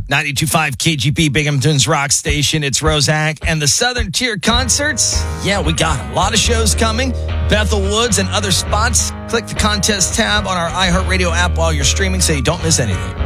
92.5 KGP Binghamton's rock station. It's Roszak and the Southern Tier concerts. Yeah, we got a lot of shows coming. Bethel Woods and other spots. Click the contest tab on our iHeartRadio app while you're streaming so you don't miss anything.